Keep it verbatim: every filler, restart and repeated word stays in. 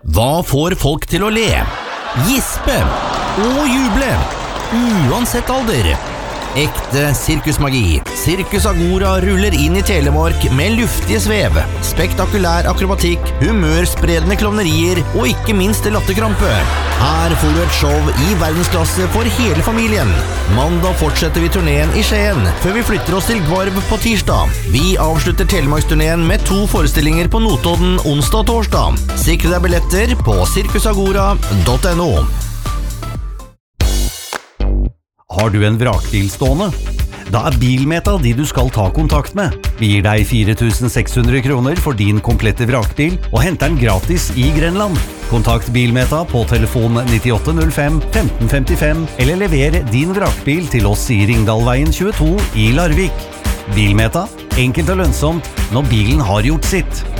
Hva får folk til å le, gispe og juble, uansett alder? Ekte sirkusmagi. Sirkus Agora ruller inn i Telemark med luftige svev, spektakulær akrobatikk, humørspredende klovnerier og ikke minst latterkrampe. Her får du et show i verdensklasse for hele familien. Mandag fortsetter vi turneen i Skien, før vi flytter oss til Gvarv på tirsdag. Vi avslutter Telemarksturneen med to forestillinger på Notodden onsdag og torsdag. Sikre deg billetter på sirkusagora punktum no. Har du en vrakbil stående? Da er Bilmeta de du skal ta kontakt med. Vi gir deg fire tusen seks hundre kroner for din komplette vrakbil og henter den gratis i Grenland. Kontakt Bilmeta på telefon nittiåtte null fem femten femtifem eller lever din vrakbil til oss i Ringdalveien tjueto i Larvik. Bilmeta, enkelt og lønnsomt når bilen har gjort sitt.